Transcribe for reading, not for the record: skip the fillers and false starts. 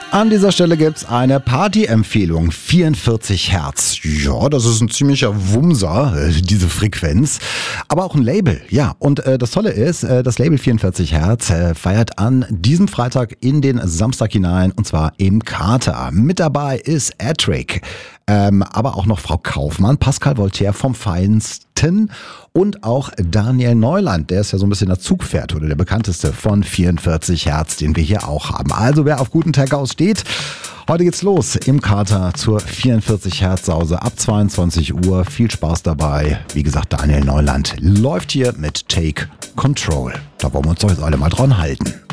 An dieser Stelle gibt's eine Party-Empfehlung. 44 Hertz. Ja, das ist ein ziemlicher Wumser, diese Frequenz. Aber auch ein Label, ja. Und das Tolle ist, das Label 44 Hertz feiert an diesem Freitag in den Samstag hinein, und zwar im Kater. Mit dabei ist Attrick, aber auch noch Frau Kaufmann, Pascal Voltaire vom Feinsten und auch Daniel Neuland. Der ist ja so ein bisschen das Zugpferd oder der bekannteste von 44 Hertz, den wir hier auch haben. Also wer auf guten Tag aussteht, heute geht's los im Kater zur 44 Hertz Sause ab 22 Uhr. Viel Spaß dabei. Wie gesagt, Daniel Neuland läuft hier mit Take Control. Da wollen wir uns doch jetzt alle mal dran halten.